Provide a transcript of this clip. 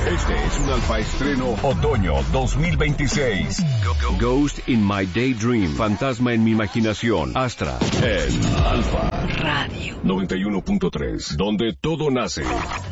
Este es un alfa estreno otoño 2026. Ghost in my daydream. Fantasma en mi imaginación. Astra. En Alfa Radio 91.3. Donde todo nace.